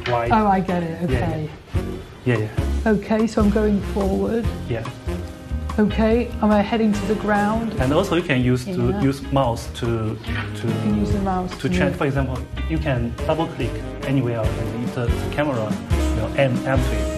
wide. Oh, I get it. Okay. Yeah. Okay, so I'm going forward. Yeah. Okay, am I heading to the ground? And also you can use mouse to You can use the mouse to change. For example, you can double click anywhere and if the camera aim to it.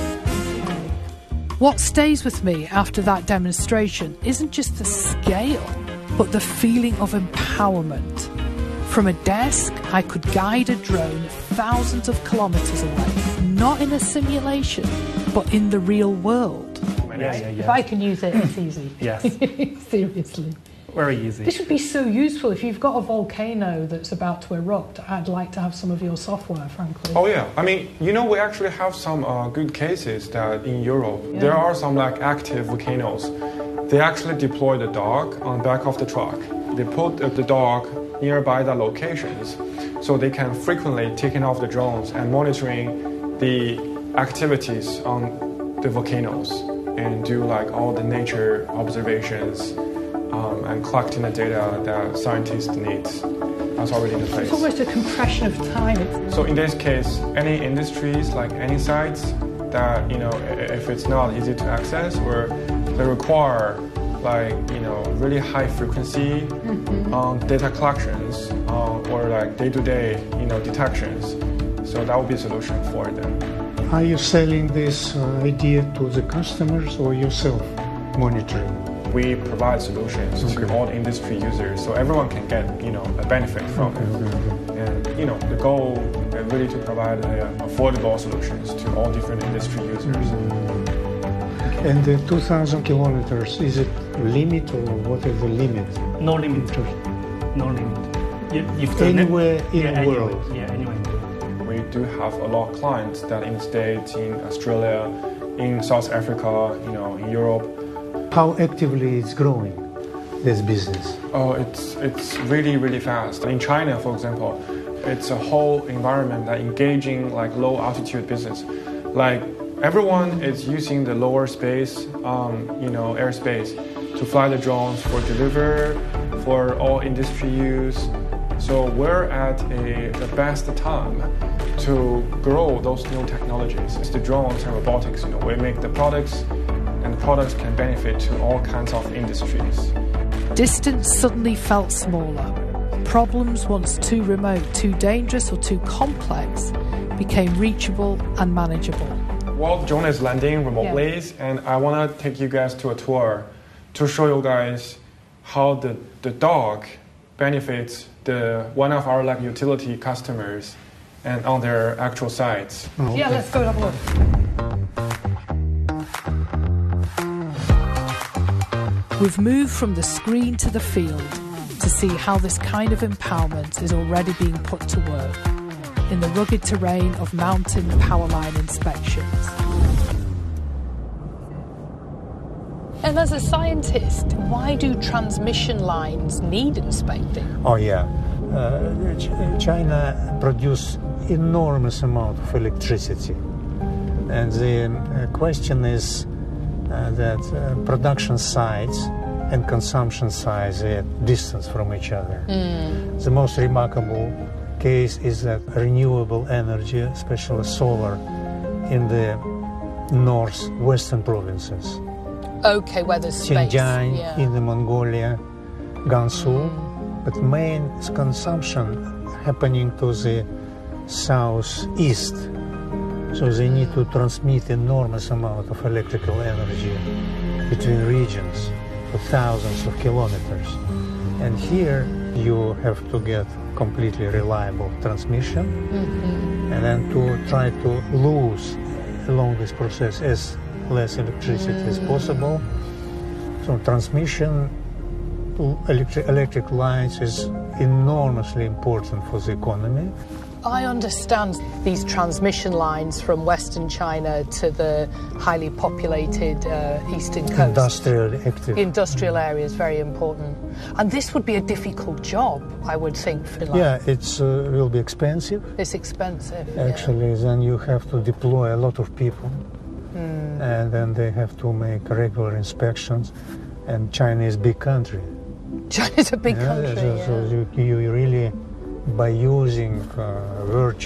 What stays with me after that demonstration isn't just the scale, but the feeling of empowerment. From a desk, I could guide a drone thousands of kilometers away, not in a simulation, but in the real world. Yeah. If I can use it, it's easy. Yes. Seriously. Very easy. This would be so useful if you've got a volcano that's about to erupt. I'd like to have some of your software, frankly. Oh yeah, I mean, we actually have some good cases that in Europe, there are some like active volcanoes. They actually deploy the dog on the back of the truck. They put the dog nearby the locations so they can frequently taking off the drones and monitoring the activities on the volcanoes and do like all the nature observations and collecting the data that scientists need. That's already in place. It's almost a compression of time. So in this case, any industries, like any sites that, if it's not easy to access or they require really high frequency data collections or like day-to-day, detections. So that would be a solution for them. Are you selling this idea to the customers or yourself monitoring? We provide solutions to all industry users, so everyone can get, a benefit from it. And, the goal is really to provide affordable solutions to all different industry users. And the 2,000 kilometers, is it limit or what is the limit? No limit. No limit. If anywhere in the world? Yeah, anywhere. We do have a lot of clients that in the States, in Australia, in South Africa, in Europe. How actively it's growing, this business? Oh, it's really, really fast. In China, for example, it's a whole environment that engaging like low altitude business. Like everyone is using the lower space, airspace to fly the drones for deliver, for all industry use. So we're at the best time to grow those new technologies. It's the drones and robotics, we make the products and the products can benefit to all kinds of industries. Distance suddenly felt smaller. Problems once too remote, too dangerous or too complex became reachable and manageable. Well, the drone is landing remotely and I want to take you guys to a tour to show you guys how the dog benefits one of our utility customers and on their actual sites. Oh, okay. Yeah, let's go have a look. We've moved from the screen to the field to see how this kind of empowerment is already being put to work in the rugged terrain of mountain power line inspections. And as a scientist, why do transmission lines need inspecting? Oh yeah, China produces enormous amount of electricity, and the question is that production sites and consumption sites are at distance from each other. The most remarkable case is that renewable energy, especially solar, in the northwestern provinces. Okay, where there's space. Xinjiang, in the Mongolia, Gansu, but main consumption happening to the southeast. So they need to transmit enormous amount of electrical energy between regions for thousands of kilometers. And here you have to get completely reliable transmission and then to try to lose along this process as less electricity as possible. So transmission, electric lines is enormously important for the economy. I understand these transmission lines from Western China to the highly populated eastern coast. Industrial area is very important. And this would be a difficult job, I would think, for Yeah, it will be expensive. It's expensive. Actually, then you have to deploy a lot of people. And then they have to make regular inspections. And China is a big country. China is a big country, So you really, by using virtual